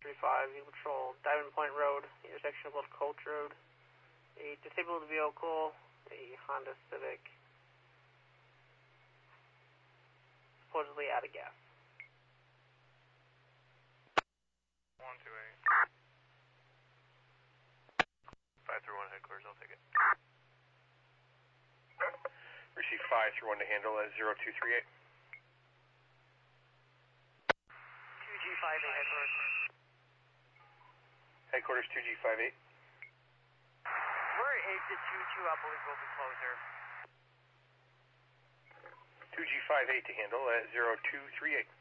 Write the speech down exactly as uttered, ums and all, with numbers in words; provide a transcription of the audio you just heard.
three five, you control Diamond Point Road, intersection of Old Coach Road. A disabled vehicle, a Honda Civic, supposedly out of gas. one two eight. five three one headquarters, I'll take it. Receive five three one to handle at zero two three eight. two G five eight headquarters. Headquarters two G five eight. We're exit two two, I believe will be closer. two G five eight to handle at zero two three eight.